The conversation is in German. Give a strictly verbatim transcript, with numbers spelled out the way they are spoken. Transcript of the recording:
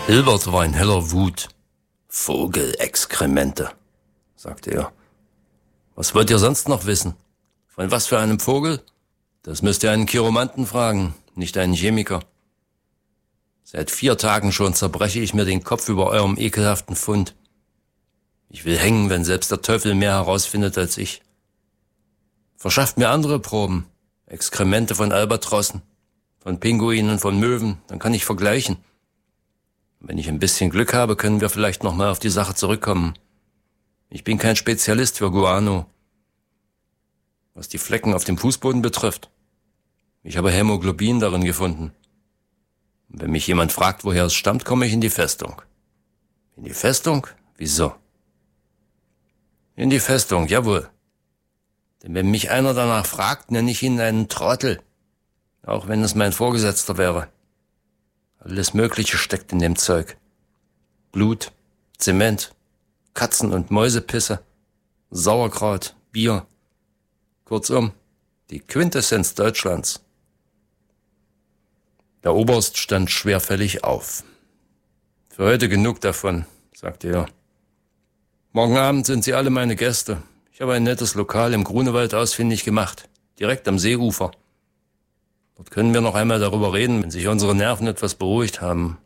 Hilbert war in heller Wut. Vogelexkremente, sagte er. Was wollt ihr sonst noch wissen? Von was für einem Vogel? Das müsst ihr einen Chiromanten fragen, nicht einen Chemiker. Seit vier Tagen schon zerbreche ich mir den Kopf über eurem ekelhaften Fund. Ich will hängen, wenn selbst der Teufel mehr herausfindet als ich. Verschafft mir andere Proben. Exkremente von Albatrossen, von Pinguinen, von Möwen, dann kann ich vergleichen. Wenn ich ein bisschen Glück habe, können wir vielleicht nochmal auf die Sache zurückkommen. Ich bin kein Spezialist für Guano. Was die Flecken auf dem Fußboden betrifft, ich habe Hämoglobin darin gefunden. Und wenn mich jemand fragt, woher es stammt, komme ich in die Festung. In die Festung? Wieso? In die Festung, jawohl. Denn wenn mich einer danach fragt, nenne ich ihn einen Trottel. Auch wenn es mein Vorgesetzter wäre. Alles Mögliche steckt in dem Zeug. Blut, Zement, Katzen- und Mäusepisse, Sauerkraut, Bier. Kurzum, die Quintessenz Deutschlands. Der Oberst stand schwerfällig auf. Für heute genug davon, sagte er. Morgen Abend sind Sie alle meine Gäste. Ich habe ein nettes Lokal im Grunewald ausfindig gemacht, direkt am Seeufer. Dort können wir noch einmal darüber reden, wenn sich unsere Nerven etwas beruhigt haben.